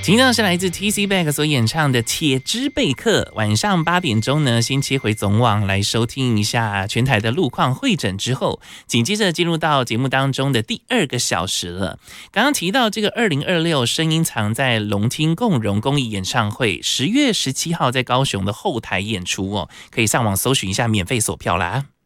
听到是来自 TC Back 所演唱的《铁之贝克》。晚上8点钟呢，先切回总网来收听一下全台的路况汇整之后，紧接着进入到节目当中的第2个小时了。刚刚提到这个2026声音藏在龙厅共融公益演唱会，10月17号在高雄的后台演出哦，可以上网搜寻一下免费锁票啦。